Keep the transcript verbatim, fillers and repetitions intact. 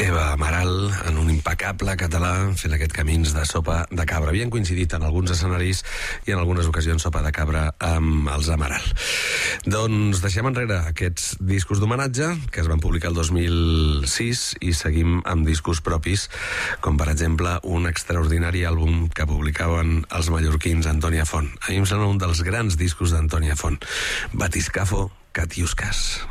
Eva Amaral, en un impecable català, fent aquest camins de Sopa de Cabra. Havien coincidit en alguns escenaris i en algunes ocasions Sopa de Cabra amb els Amaral. Doncs deixem enrere aquests discos d'homenatge que es van publicar el dos mil sis i seguim amb discos propis, com per exemple un extraordinari àlbum que publicaven els mallorquins Antònia Font. A mi em sembla un dels grans discos d'Antònia Font, Batiscafo Catiuscas.